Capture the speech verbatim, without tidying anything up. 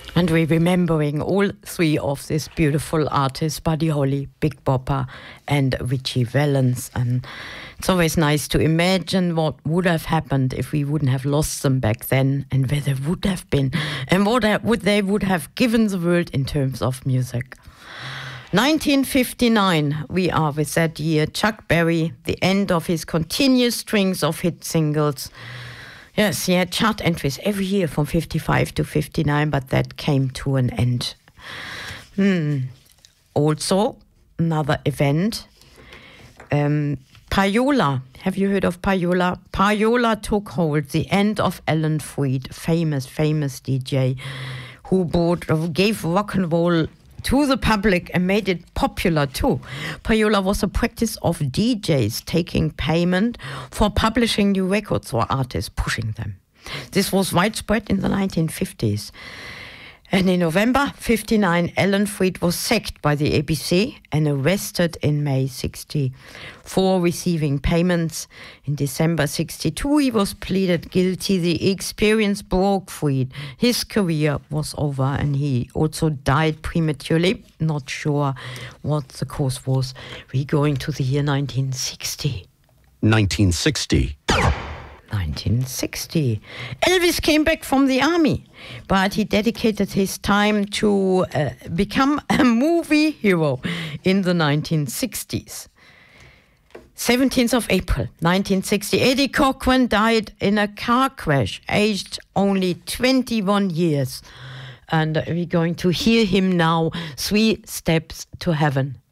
And we're remembering all three of these beautiful artists, Buddy Holly, Big Bopper, and Ritchie Valens. And it's always nice to imagine what would have happened if we wouldn't have lost them back then, and where they would have been, and what would they would have given the world in terms of music. nineteen fifty-nine, we are with that year. Chuck Berry, the end of his continuous strings of hit singles. Yes, he had chart entries every year from fifty-five to fifty-nine, but that came to an end. Hmm. Also, another event. Um, Payola. Have you heard of Payola? Payola took hold. The end of Alan Freed, famous, famous D J, who brought, gave rock and roll to the public and made it popular too. Payola was a practice of D Js taking payment for publishing new records or artists pushing them. This was widespread in the nineteen fifties. And in November fifty-nine, Alan Freed was sacked by the A B C and arrested in May sixty for receiving payments. In December sixty-two, he was pleaded guilty. The experience broke Freed. His career was over and he also died prematurely. Not sure what the cause was. We're going to the year nineteen sixty. nineteen sixty. nineteen sixty. Elvis came back from the army, but he dedicated his time to uh, become a movie hero in the nineteen sixties. seventeenth of April, nineteen sixty, Eddie Cochran died in a car crash, aged only twenty-one years. And we're going to hear him now, Three Steps to Heaven.